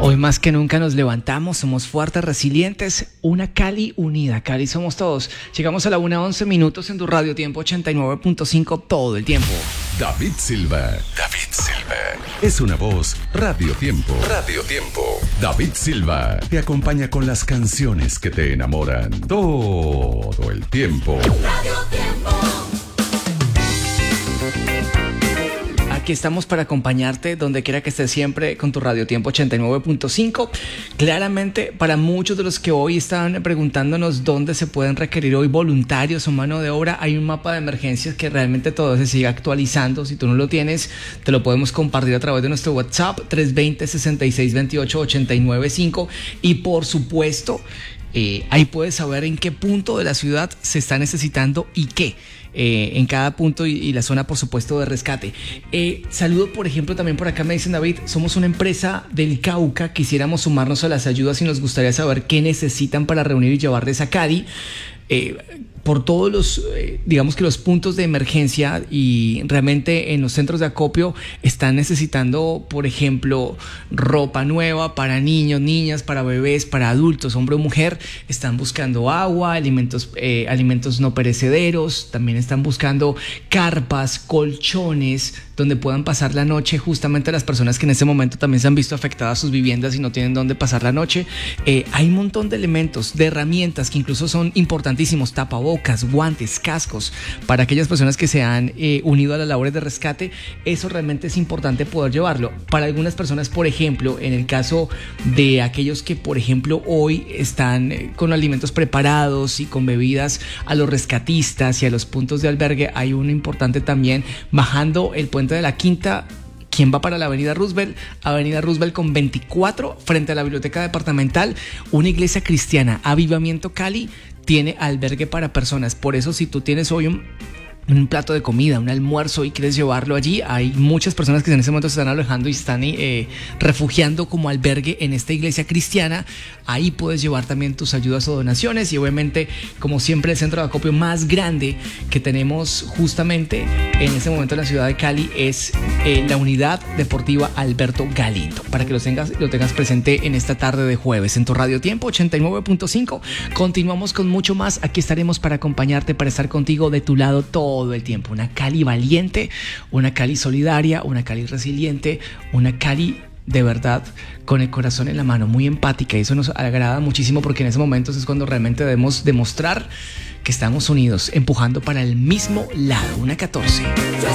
Hoy más que nunca nos levantamos, somos fuertes, resilientes, una Cali unida. Cali somos todos. Llegamos a la 1:11 en tu radio, tiempo 89.5 todo el tiempo. David Silva. Es una voz, Radio Tiempo. David Silva te acompaña con las canciones que te enamoran todo el tiempo. Radio Tiempo. Aquí estamos para acompañarte donde quiera que estés siempre con tu Radio Tiempo 89.5. Claramente, para muchos de los que hoy están preguntándonos dónde se pueden requerir hoy voluntarios o mano de obra, hay un mapa de emergencias que realmente todo se sigue actualizando. Si tú no lo tienes, te lo podemos compartir a través de nuestro WhatsApp 320-6628-895 y por supuesto, ahí puedes saber en qué punto de la ciudad se está necesitando y qué. En cada punto y la zona, por supuesto, de rescate. Saludo, por ejemplo, también por acá me dicen: David, somos una empresa del Cauca, quisiéramos sumarnos a las ayudas y nos gustaría saber qué necesitan para reunir y llevarles a Cali. Por todos los, digamos que los puntos de emergencia, y realmente en los centros de acopio están necesitando, por ejemplo, ropa nueva para niños, niñas, para bebés, para adultos, hombre o mujer. Están buscando agua, alimentos no perecederos. También están buscando carpas, colchones donde puedan pasar la noche, justamente las personas que en ese momento también se han visto afectadas sus viviendas y no tienen dónde pasar la noche. Hay un montón de elementos, de herramientas que incluso son importantísimos: tapabocas, guantes, cascos, para aquellas personas que se han unido a las labores de rescate. Eso realmente es importante poder llevarlo. Para algunas personas, por ejemplo, en el caso de aquellos que, por ejemplo, hoy están con alimentos preparados y con bebidas a los rescatistas y a los puntos de albergue, hay uno importante también, bajando el puente de la Quinta. ¿Quién va para la Avenida Roosevelt con 24, frente a la Biblioteca Departamental? Una iglesia cristiana, Avivamiento Cali, tiene albergue para personas. Por eso, si tú tienes hoy un plato de comida, un almuerzo y quieres llevarlo allí, hay muchas personas que en ese momento se están alojando y están refugiando como albergue en esta iglesia cristiana. Ahí puedes llevar también tus ayudas o donaciones. Y obviamente, como siempre, el centro de acopio más grande que tenemos justamente en ese momento en la ciudad de Cali es la Unidad Deportiva Alberto Galindo, para que lo tengas presente en esta tarde de jueves en tu Radio Tiempo 89.5. Continuamos con mucho más. Aquí estaremos para acompañarte, para estar contigo, de tu lado todo el tiempo. Una Cali valiente, una Cali solidaria, una Cali resiliente, una Cali de verdad con el corazón en la mano, muy empática, y eso nos agrada muchísimo, porque en ese momento es cuando realmente debemos demostrar que estamos unidos, empujando para el mismo lado. 1:14.